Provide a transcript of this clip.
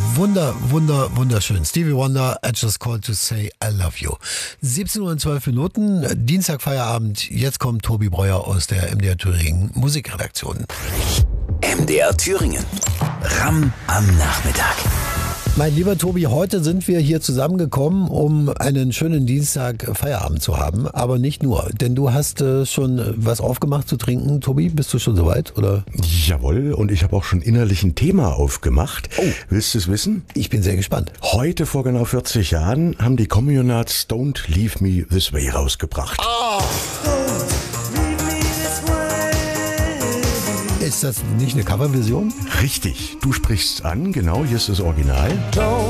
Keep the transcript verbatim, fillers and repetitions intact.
Wunder, wunder, wunderschön. Stevie Wonder, I just called to say I love you. siebzehn Uhr und zwölf Minuten, Dienstag Feierabend. Jetzt kommt Tobi Breuer aus der M D R Thüringen Musikredaktion. M D R Thüringen. Ram am Nachmittag. Mein lieber Tobi, heute sind wir hier zusammengekommen, um einen schönen Dienstag Feierabend zu haben, aber nicht nur, denn du hast äh, schon was aufgemacht zu trinken. Tobi, bist du schon soweit, oder? Jawohl, und ich habe auch schon innerlich ein Thema aufgemacht. Oh. Willst du es wissen? Ich bin sehr gespannt. Heute vor genau vierzig Jahren haben die Communards Don't Leave Me This Way rausgebracht. Oh. Ist das nicht eine Coverversion? Richtig, du sprichst an, genau, hier ist das Original.